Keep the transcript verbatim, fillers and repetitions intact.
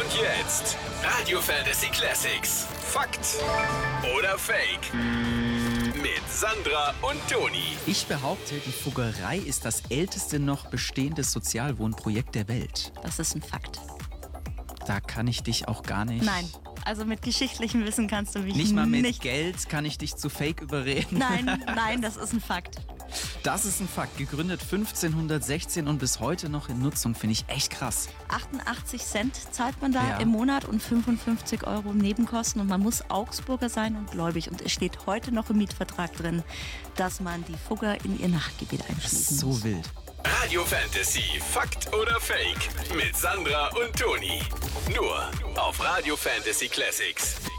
Und jetzt Radio Fantasy Classics. Fakt oder Fake? Mit Sandra und Toni. Ich behaupte, die Fuggerei ist das älteste noch bestehende Sozialwohnprojekt der Welt. Das ist ein Fakt. Da kann ich dich auch gar nicht... Nein, also mit geschichtlichem Wissen kannst du mich Nicht mal mit nicht... Geld kann ich dich zu Fake überreden. Nein, nein, das ist ein Fakt. Das ist ein Fakt. Gegründet fünfzehnhundertsechzehn und bis heute noch in Nutzung, finde ich echt krass. achtundachtzig Cent zahlt man da Ja. im Monat und fünfundfünfzig Euro Nebenkosten. Und man muss Augsburger sein und gläubig. Und es steht heute noch im Mietvertrag drin, dass man die Fugger in ihr Nachtgebiet einschließen muss. So wild. Radio Fantasy. Fakt oder Fake? Mit Sandra und Toni. Nur auf Radio Fantasy Classics.